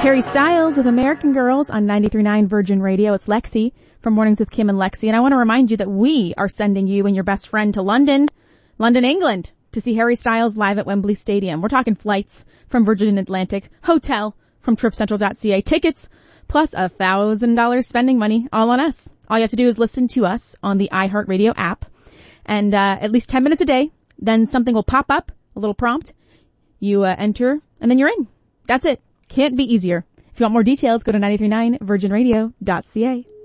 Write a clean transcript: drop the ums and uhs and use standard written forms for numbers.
Harry Styles with American Girls on 93.9 Virgin Radio. It's Lexi from Mornings with Kim and Lexi. And I want to remind you that we are sending you and your best friend to London, England, to see Harry Styles live at Wembley Stadium. We're talking flights from Virgin Atlantic, hotel from TripCentral.ca, tickets, plus $1,000 spending money, all on us. All you have to do is listen to us on the iHeartRadio app. And at least 10 minutes a day, then something will pop up, a little prompt. You enter, and then you're in. That's it. Can't be easier. If you want more details, go to 93.9virginradio.ca.